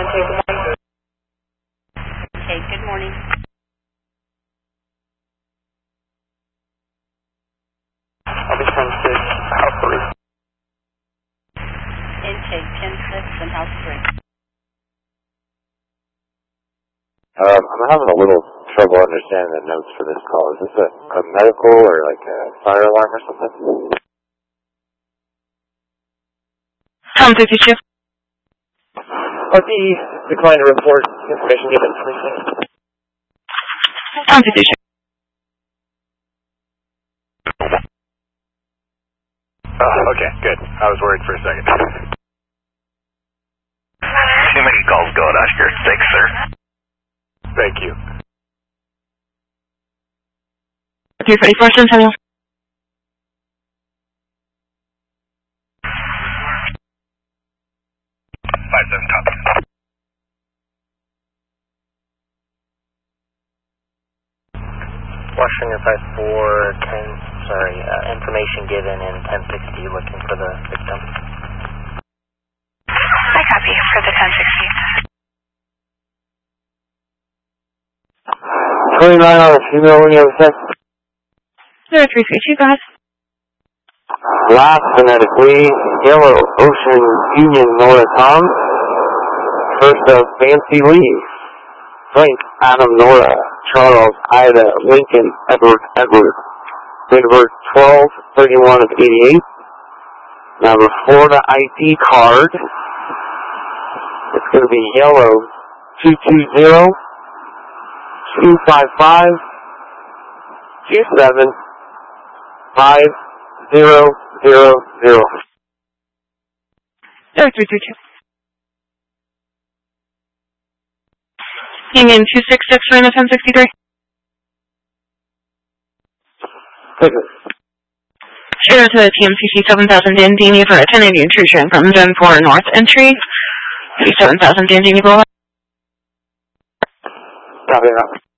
Okay, good morning. I'll be 10-6, house 3. Intake 10-6 and house 3. I'm having a little trouble understanding the notes for this call. Is this a medical or like a fire alarm or something? Tom 52. The decline to report information given, please. Tom 52. Okay, good. I was worried for a second. Too many calls going on here. Thanks, sir. Thank you. 344, Centennial. Washington 54, information given in 1060, looking for the victim. I copy for the 1060. 29 on a female when you have sex. 0332, go ahead. Last phonetically, Yellow Ocean Union Nora Tom. First of Fancy Lee. Frank Adam Nora. Charles Ida Lincoln Edward. Date of birth 12/31 of 88. Now the Florida ID card. It's going to be yellow 220 255 27 5000. 0332. Union 266, minus 1063. Straight out to the TMCC 7000 Dandini for a 1080 intrusion from Zone 4 North Entry. 7000 Dandini Boulevard. Copy that.